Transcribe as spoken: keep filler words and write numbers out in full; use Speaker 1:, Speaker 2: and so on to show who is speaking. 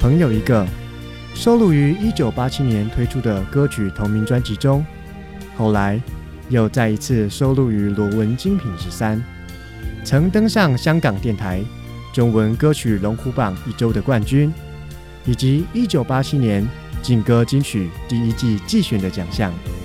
Speaker 1: 朋友一个，收录于一九八七年推出的歌曲同名专辑中，后来又再一次收录于罗文精品十三，曾登上香港电台中文歌曲龙虎榜一周的冠军，以及一九八七年劲歌金曲第一季季选的奖项。